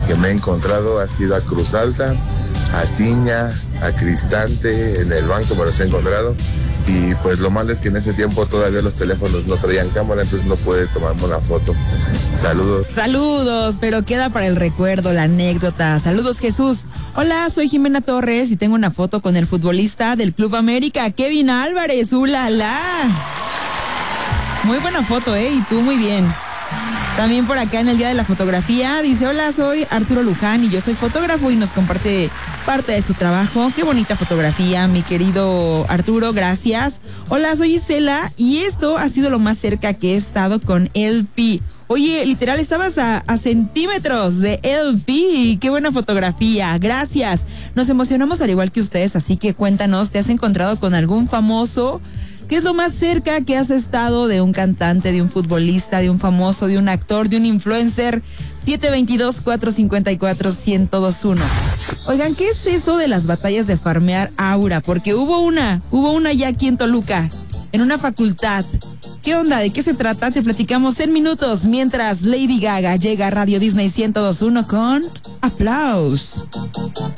que me he encontrado ha sido a Cruz Alta, a Ciña, a Cristante, en el banco me los he encontrado. Y pues lo malo es que en ese tiempo todavía los teléfonos no traían cámara, entonces no pude tomarme una foto. Saludos. Saludos, pero queda para el recuerdo, la anécdota. Saludos, Jesús. Hola, soy Jimena Torres y tengo una foto con el futbolista del Club América, Kevin Álvarez. ¡Ulala! Muy buena foto, y tú muy bien. También por acá en el Día de la Fotografía dice: hola, soy Arturo Luján y yo soy fotógrafo, y nos comparte parte de su trabajo. Qué bonita fotografía, mi querido Arturo, gracias. Hola, soy Isela y esto ha sido lo más cerca que he estado con LP. Oye, literal, estabas a centímetros de LP. Qué buena fotografía, gracias. Nos emocionamos al igual que ustedes, así que cuéntanos, ¿te has encontrado con algún famoso? ¿Qué es lo más cerca que has estado de un cantante, de un futbolista, de un famoso, de un actor, de un influencer? 722-454-1021. Oigan, ¿qué es eso de las batallas de farmear aura? Porque hubo una ya aquí en Toluca, en una facultad. ¿Qué onda? ¿De qué se trata? Te platicamos en minutos, mientras Lady Gaga llega a Radio Disney 1021 con Aplausos.